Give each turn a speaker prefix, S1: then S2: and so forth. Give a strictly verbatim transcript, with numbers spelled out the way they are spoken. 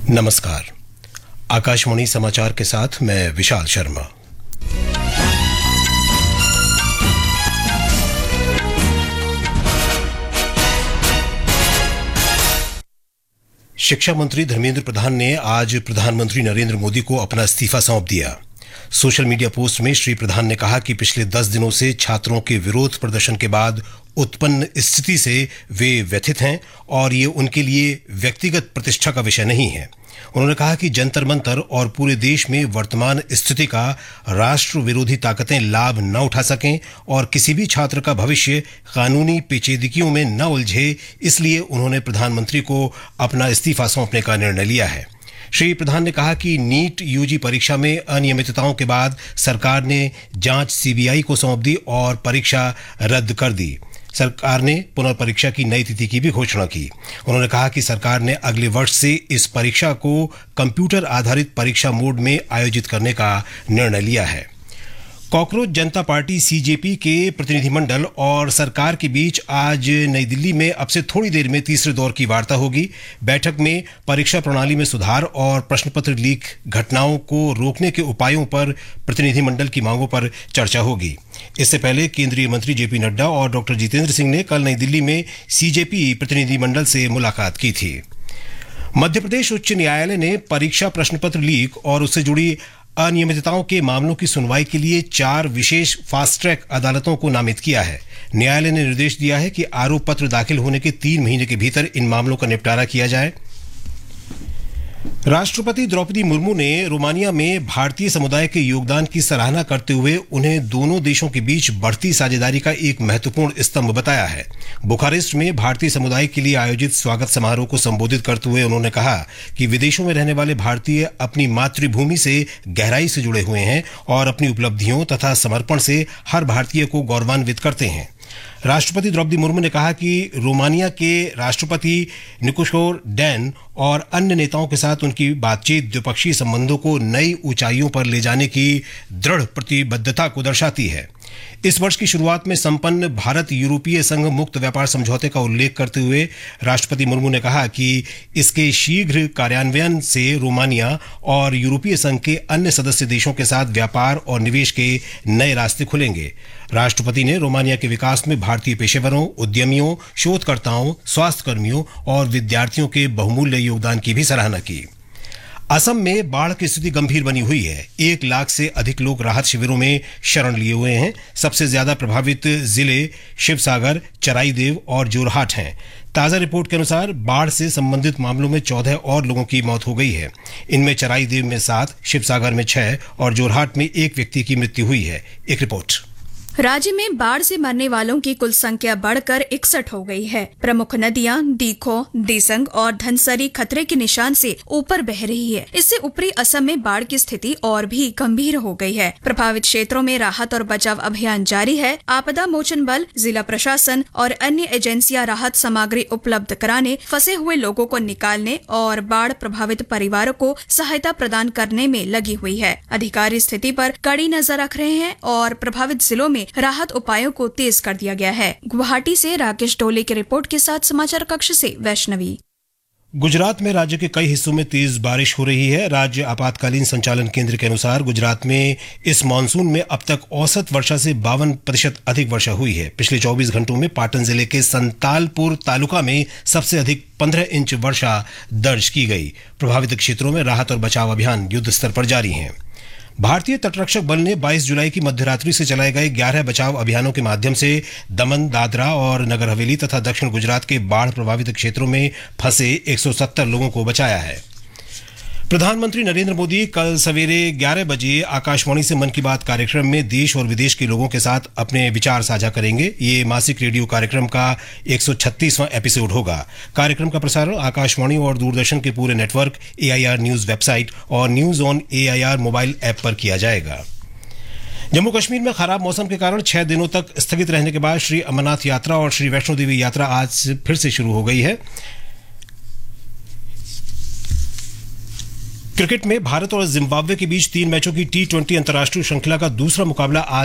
S1: नमस्कार। आकाशवाणी समाचार के साथ मैं विशाल शर्मा। शिक्षा मंत्री धर्मेंद्र प्रधान ने आज प्रधानमंत्री नरेंद्र मोदी को अपना इस्तीफा सौंप दिया। सोशल मीडिया पोस्ट में श्री प्रधान ने कहा कि पिछले दस दिनों से छात्रों के विरोध प्रदर्शन के बाद उत्पन्न स्थिति से वे व्यथित हैं और ये उनके लिए व्यक्तिगत प्रतिष्ठा का विषय नहीं है। उन्होंने कहा कि जंतर मंतर और पूरे देश में वर्तमान स्थिति का राष्ट्र विरोधी ताकतें लाभ न उठा सकें और किसी भी छात्र का भविष्य कानूनी पेचीदगियों में न उलझे, इसलिए उन्होंने प्रधानमंत्री को अपना इस्तीफा सौंपने का निर्णय लिया है। श्री प्रधान ने कहा कि नीट यूजी परीक्षा में अनियमितताओं के बाद सरकार ने जांच सीबीआई को सौंप दी और परीक्षा रद्द कर दी। सरकार ने पुनर्परीक्षा की नई तिथि की भी घोषणा की। उन्होंने कहा कि सरकार ने अगले वर्ष से इस परीक्षा को कंप्यूटर आधारित परीक्षा मोड में आयोजित करने का निर्णय लिया है। कॉकरोच जनता पार्टी सीजेपी के प्रतिनिधिमंडल और सरकार के बीच आज नई दिल्ली में अब से थोड़ी देर में तीसरे दौर की वार्ता होगी। बैठक में परीक्षा प्रणाली में सुधार और प्रश्नपत्र लीक घटनाओं को रोकने के उपायों पर प्रतिनिधिमंडल की मांगों पर चर्चा होगी। इससे पहले केंद्रीय मंत्री जेपी नड्डा और डॉक्टर जितेंद्र सिंह ने कल नई दिल्ली में सीजेपी प्रतिनिधिमंडल से मुलाकात की थी। मध्य प्रदेश उच्च न्यायालय ने परीक्षा प्रश्नपत्र लीक और उससे जुड़ी अनियमितताओं के मामलों की सुनवाई के लिए चार विशेष फास्ट ट्रैक अदालतों को नामित किया है। न्यायालय ने निर्देश दिया है कि आरोप पत्र दाखिल होने के तीन महीने के भीतर इन मामलों का निपटारा किया जाए। राष्ट्रपति द्रौपदी मुर्मू ने रोमानिया में भारतीय समुदाय के योगदान की सराहना करते हुए उन्हें दोनों देशों के बीच बढ़ती साझेदारी का एक महत्वपूर्ण स्तंभ बताया है। बुखारेस्ट में भारतीय समुदाय के लिए आयोजित स्वागत समारोह को संबोधित करते हुए उन्होंने कहा कि विदेशों में रहने वाले भारतीय अपनी मातृभूमि से गहराई से जुड़े हुए हैं और अपनी उपलब्धियों तथा समर्पण से हर भारतीय को गौरवान्वित करते हैं। राष्ट्रपति द्रौपदी मुर्मू ने कहा कि रोमानिया के राष्ट्रपति निकोशोर डैन और अन्य नेताओं के साथ उनकी बातचीत द्विपक्षीय संबंधों को नई ऊंचाइयों पर ले जाने की दृढ़ प्रतिबद्धता को दर्शाती है। इस वर्ष की शुरुआत में संपन्न भारत यूरोपीय संघ मुक्त व्यापार समझौते का उल्लेख करते हुए राष्ट्रपति मुर्मू ने कहा कि इसके शीघ्र कार्यान्वयन से रोमानिया और यूरोपीय संघ के अन्य सदस्य देशों के साथ व्यापार और निवेश के नए रास्ते खुलेंगे। राष्ट्रपति ने रोमानिया के विकास में भारतीय पेशेवरों, उद्यमियों, शोधकर्ताओं, स्वास्थ्य कर्मियों और विद्यार्थियों के बहुमूल्य योगदान की भी सराहना की। असम में बाढ़ की स्थिति गंभीर बनी हुई है। एक लाख से अधिक लोग राहत शिविरों में शरण लिए हुए हैं। सबसे ज्यादा प्रभावित जिले शिवसागर, चराईदेव और जोरहाट हैं। ताजा रिपोर्ट के अनुसार बाढ़ से संबंधित मामलों में चौदह और लोगों की मौत हो गई है। इनमें चराईदेव में सात, शिवसागर में छह और जोरहाट में एक व्यक्ति की मृत्यु हुई है। एक रिपोर्ट।
S2: राज्य में बाढ़ से मरने वालों की कुल संख्या बढ़कर इकसठ हो गई है। प्रमुख नदियां दीखो, दिसंग और धनसरी खतरे के निशान से ऊपर बह रही है। इससे ऊपरी असम में बाढ़ की स्थिति और भी गंभीर हो गई है। प्रभावित क्षेत्रों में राहत और बचाव अभियान जारी है। आपदा मोचन बल, जिला प्रशासन और अन्य एजेंसियां राहत सामग्री उपलब्ध कराने, फंसे हुए लोगों को निकालने और बाढ़ प्रभावित परिवारों को सहायता प्रदान करने में लगी हुई है। अधिकारी स्थिति पर कड़ी नजर रख रहे हैं और प्रभावित जिलों में राहत उपायों को तेज कर दिया गया है। गुवाहाटी से राकेश डोले की रिपोर्ट के साथ समाचार कक्ष से वैष्णवी।
S1: गुजरात में राज्य के कई हिस्सों में तेज बारिश हो रही है। राज्य आपातकालीन संचालन केंद्र के अनुसार गुजरात में इस मानसून में अब तक औसत वर्षा से बावन प्रतिशत अधिक वर्षा हुई है। पिछले चौबीस घंटों में पाटन जिले के संतालपुर तालुका में सबसे अधिक पंद्रह इंच वर्षा दर्ज की गई। प्रभावित क्षेत्रों में राहत और बचाव अभियान युद्ध स्तर पर जारी हैं। भारतीय तटरक्षक बल ने बाईस जुलाई की मध्यरात्रि से चलाए गए ग्यारह बचाव अभियानों के माध्यम से दमन, दादरा और नगर हवेली तथा दक्षिण गुजरात के बाढ़ प्रभावित क्षेत्रों में फंसे एक सौ सत्तर लोगों को बचाया है। प्रधानमंत्री नरेंद्र मोदी कल सवेरे ग्यारह बजे आकाशवाणी से मन की बात कार्यक्रम में देश और विदेश के लोगों के साथ अपने विचार साझा करेंगे। ये मासिक रेडियो कार्यक्रम का एक सौ छत्तीसवां एपिसोड होगा। कार्यक्रम का प्रसारण आकाशवाणी और दूरदर्शन के पूरे नेटवर्क, एआईआर न्यूज वेबसाइट और news on AIR mobile app पर किया जाएगा। जम्मू कश्मीर में खराब मौसम के कारण छह दिनों तक स्थगित रहने के बाद श्री अमरनाथ यात्रा और श्री वैष्णो देवी यात्रा आज फिर से शुरू हो गई है। क्रिकेट में भारत और जिम्बाब्वे के बीच तीन मैचों की टी ट्वेंटी अंतर्राष्ट्रीय श्रृंखला का दूसरा मुकाबला आज